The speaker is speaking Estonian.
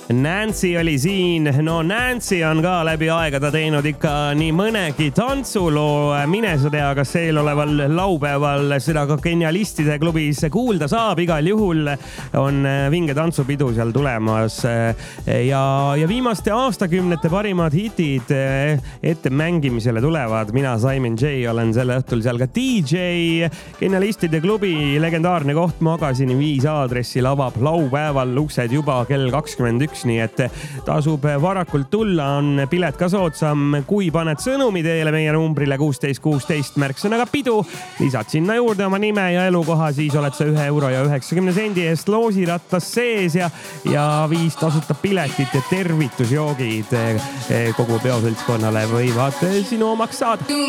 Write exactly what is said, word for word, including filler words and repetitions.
Nancy oli siin. No Nancy on ka läbi aegada teinud ikka nii mõnegi tantsuloo. Mine sa tea, kas eeloleval laupäeval seda ka Genialistide klubis kuulda saab. Igal juhul on vinge tantsupidu seal tulemas. Ja, ja viimaste aastakümnete parimad hitid ette mängimisele tulevad. Mina, Simon J, olen selle õhtul seal ka D J. Genialistide klubi legendaarne koht Magasini viis aadressil avab laupäeval uksed juba kell kakskümmend üks. Nii et tasub varakult tulla, on pilet ka soodsam, kui paned sõnumi teele meie numbrile kuusteist kuusteist märksõnaga pidu, lisad sinna juurde oma nime ja elukoha, siis oled sa ühe euro ja üheksakümne sendi eest loosirattas sees ja, ja viis tasuta piletit ja tervitusjoogid kogu peoseltskonnale võivad sinu omaks saada.